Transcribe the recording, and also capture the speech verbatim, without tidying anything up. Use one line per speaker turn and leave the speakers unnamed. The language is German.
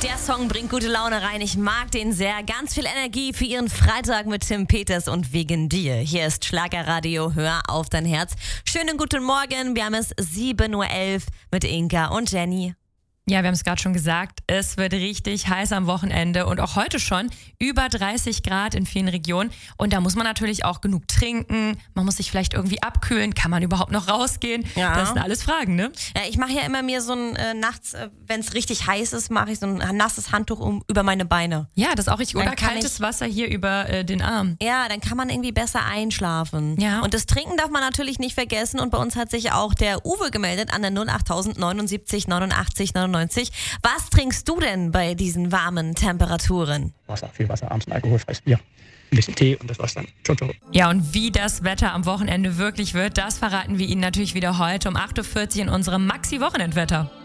Der Song bringt gute Laune rein. Ich mag den sehr. Ganz viel Energie für Ihren Freitag mit Tim Peters und Wegen dir. Hier ist Schlagerradio. Hör auf dein Herz. Schönen guten Morgen. Wir haben es sieben Uhr elf mit Inka und Jenny.
Ja, wir haben es gerade schon gesagt, es wird richtig heiß am Wochenende und auch heute schon über dreißig Grad in vielen Regionen. Und da muss man natürlich auch genug trinken, man muss sich vielleicht irgendwie abkühlen, kann man überhaupt noch rausgehen?
Ja.
Das sind alles Fragen, ne?
Ja, ich mache ja immer mir so ein, äh, nachts, äh, wenn es richtig heiß ist, mache ich so ein nasses Handtuch um, über meine Beine.
Ja, das ist auch richtig. Oder
Dann kann
kaltes
ich-
Wasser hier über äh, den Arm.
Ja, dann kann man irgendwie besser einschlafen.
Ja.
Und das Trinken darf man natürlich nicht vergessen. Und bei uns hat sich auch der Uwe gemeldet an der null acht neunundsiebzig neunundachtzig neunundneunzig. Was trinkst du denn bei diesen warmen Temperaturen?
Wasser, viel Wasser, abends ein alkoholfreies Bier, ein bisschen Tee und das war's dann. Ciao, ciao.
Ja, und wie das Wetter am Wochenende wirklich wird, das verraten wir Ihnen natürlich wieder heute um acht Uhr vierzig in unserem Maxi-Wochenendwetter.